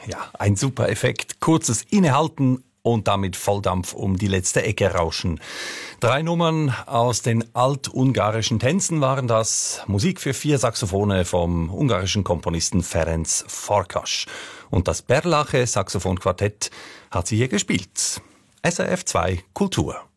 Ja, ein super Effekt. Kurzes Innehalten und damit Volldampf um die letzte Ecke rauschen. 3 Nummern aus den altungarischen Tänzen waren das. Musik für 4 Saxophone vom ungarischen Komponisten Ferenc Farkas. Und das Berlache Saxophonquartett hat sie hier gespielt. SRF 2 Kultur.